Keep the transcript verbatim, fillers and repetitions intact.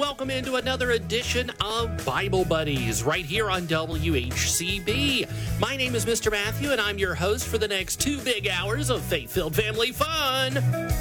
welcome into another edition of Bible Buddies right here on W H C B. My name is Mister Matthew, and I'm your host for the next two big hours of faith-filled family fun.